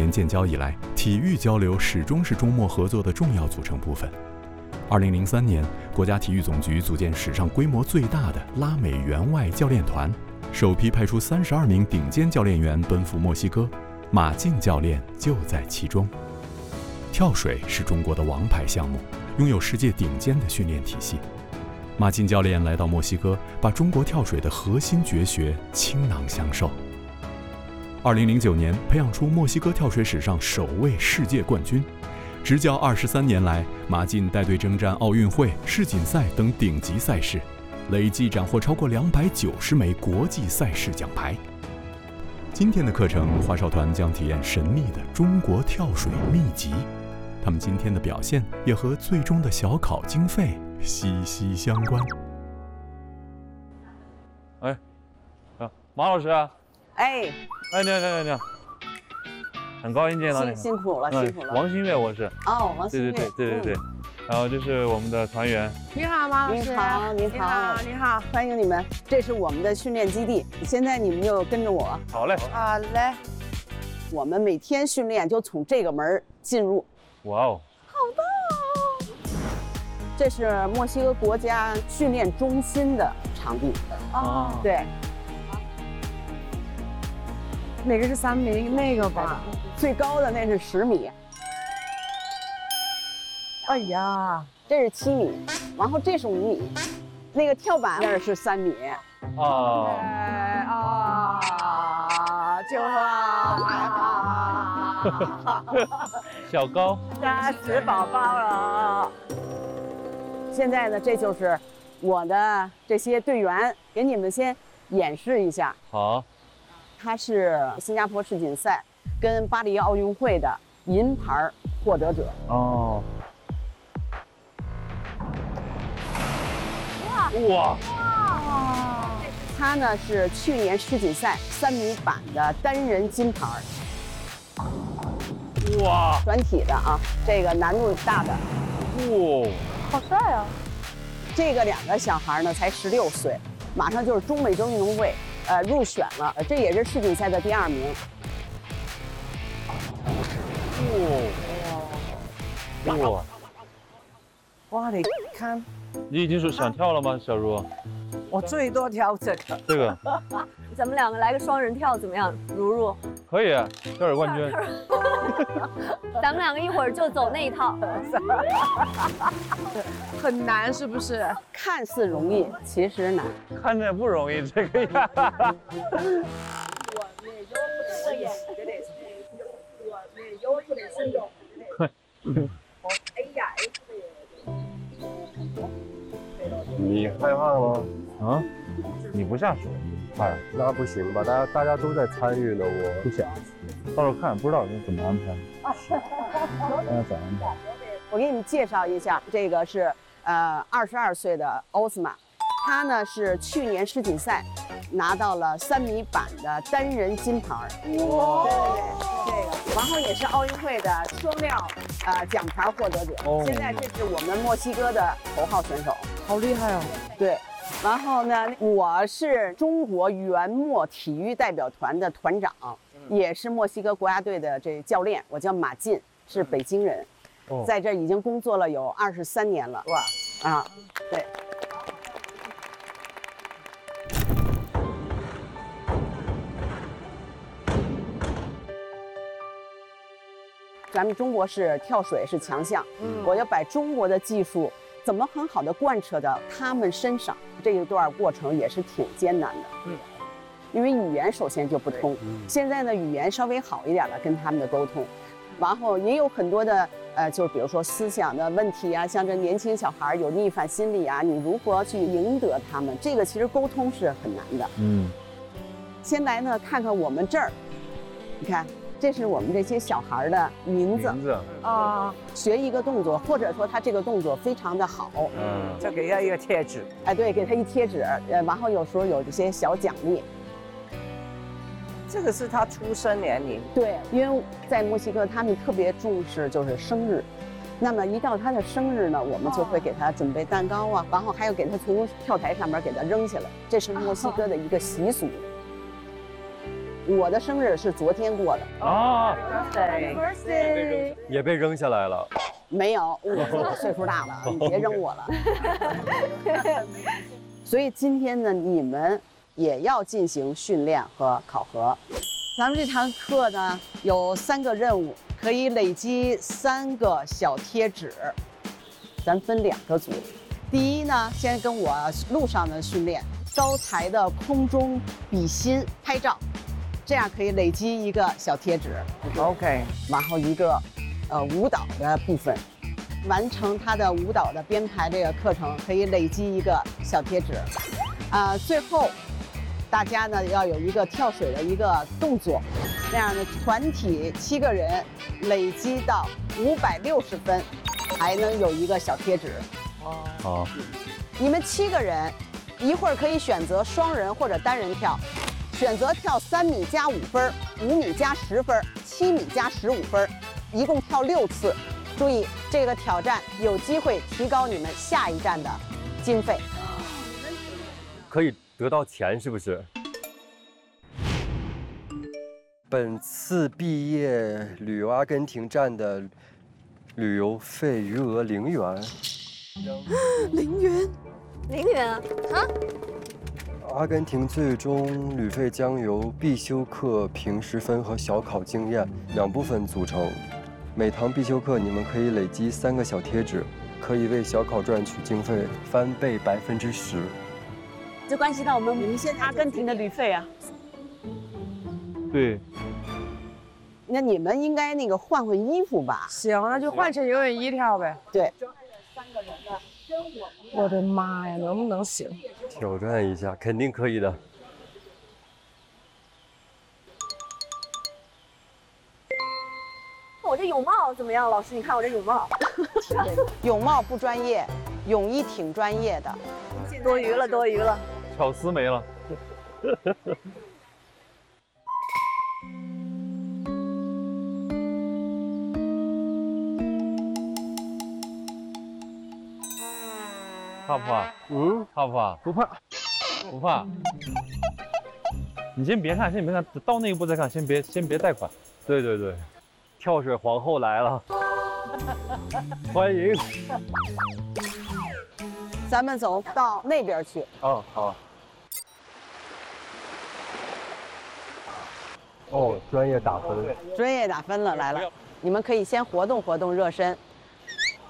年建交以来，体育交流始终是中墨合作的重要组成部分。2003年，国家体育总局组建史上规模最大的拉美援外教练团，首批派出32名顶尖教练员奔赴墨西哥，马竞教练就在其中。跳水是中国的王牌项目，拥有世界顶尖的训练体系。马竞教练来到墨西哥，把中国跳水的核心绝学倾囊相授。2009年，培养出墨西哥跳水史上首位世界冠军。执教23年来，马竞带队征战奥运会、世锦赛等顶级赛事，累计斩获超过290枚国际赛事奖牌。今天的课程，花少团将体验神秘的中国跳水秘籍，他们今天的表现也和最终的小考经费息息相关。 马老师啊， 哎， 你好，很高兴见到你， 辛苦了，辛苦了。 王新月，我是。 哦，王新月， 对。然后这是我们的团员。 你好，马老师。 你好，欢迎你们。这是我们的训练基地，现在你们就跟着我。 好嘞。 好嘞。 我们每天训练就从这个门进入。 哇哦， 好大哦！这是墨西哥国家训练中心的场地。 哦， 对。 哪个是3米？那个吧。 最高的那是10米。 哎呀， 这是7米，然后这是5米，那个跳板那是3米。 哦。 就小高， 家死宝宝了。 现在呢，这就是我的这些队员，给你们先演示一下。 好。 他是新加坡世锦赛跟巴黎奥运会的银牌获得者。 哦。哇！ 他呢是去年世锦赛3米板的单人金牌。 哇！ 转体的啊，这个难度大的。 哇！ 好帅啊！ 这个2个小孩呢才16岁，马上就是中美洲运动会入选了，这也是世锦赛的第2名。 哇！ 哇，你看， 你已经是想跳了吗，小茹？ 我最多跳这个。 这个。 咱们2个来个双人跳怎么样？如如。 可以，跳水冠军。 咱们2个一会儿就走那一套。 很难是不是？ 看似容易，其实难。 看着不容易，这个呀。 你害怕吗？ 啊？你不下水，怕呀？ 那不行吧？大家都在参与呢，我不想。到时候看，不知道怎么安排。那怎么安排？ 我给你们介绍一下，这个是22岁的奥斯曼，他呢是去年世锦赛拿到了3米板的单人金牌。哇！对，这个，然后也是奥运会的双料奖牌获得者。现在这是我们墨西哥的头号选手， 好厉害哦。 对。然后呢，我是中国援墨体育代表团的团长，也是墨西哥国家队的这教练。我叫马进，是北京人，在这已经工作了有23年了。哇！啊，对。咱们中国是跳水是强项，我要把中国的技术怎么很好的贯彻到他们身上，这一段过程也是挺艰难的。因为语言首先就不通，现在呢语言稍微好一点了，跟他们的沟通，然后也有很多的就比如说思想的问题啊，像这年轻小孩有逆反心理啊，你如何去赢得他们？这个其实沟通是很难的。先来呢看看我们这儿，你看。这是我们这些小孩的名字啊，学一个动作，或者说他这个动作非常的好， 就给他一个贴纸， 哎，对，给他一贴纸，然后有时候有这些小奖励。 这个是他出生年龄， 对，因为在墨西哥他们特别重视就是生日，那么一到他的生日呢，我们就会给他准备蛋糕啊，然后还有给他从跳台上面给他扔下来，这是墨西哥的一个习俗。 我的生日是昨天过的， 啊， 也被扔下来了。 没有，我岁数大了，你别扔我了。所以今天呢，你们也要进行训练和考核。咱们这堂课呢有3个任务，可以累积3个小贴纸。咱分2个组，第一呢，先跟我路上的训练，高台的空中比心拍照，这样可以累积1个小贴纸。 OK， 然后一个舞蹈的部分，完成他的舞蹈的编排这个课程，可以累积1个小贴纸。最后大家呢要有一个跳水的一个动作，这样呢团体7个人累积到560分，还能有1个小贴纸。 好， 你们7个人，一会儿可以选择双人或者单人跳，选择跳3米加5分、5米加10分、7米加15分，一共跳6次。注意，这个挑战有机会提高你们下一站的经费。 可以得到钱是不是？本次毕业旅游阿根廷站的旅游费余额0元。 0元 0元啊？ 阿根廷最终旅费将由必修课平时分和小考经验2部分组成。每堂必修课你们可以累积3个小贴纸，可以为小考赚取经费翻倍10%。 这关系到我们现在阿根廷的旅费啊。 对， 那你们应该那个换换衣服吧？ 行，那就换成游泳衣跳呗。 对。 我的妈呀，能不能行？ 挑战一下，肯定可以的。 我这泳帽怎么样，老师？你看我这泳帽， 泳帽不专业，泳衣挺专业的。 多余了，多余了。 巧思没了。怕不怕？怕不怕？不怕，不怕。你先别看，先别看，到那一步再看，先别贷款。对对对， 跳水皇后来了，欢迎。 咱们走到那边去。 哦，好。哦，专业打分。 专业打分了，来了。你们可以先活动活动热身，